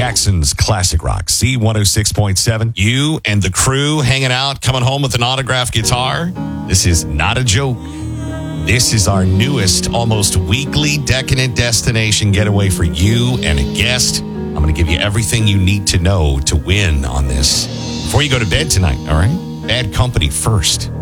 Jackson's Classic Rock, C106.7. You and the crew hanging out, coming home with an autographed guitar. This is not a joke. This is our newest, almost weekly Decadent Destination getaway for you and a guest. I'm going to give you everything you need to know to win on this. Before you go to bed tonight, all right? Bad company first.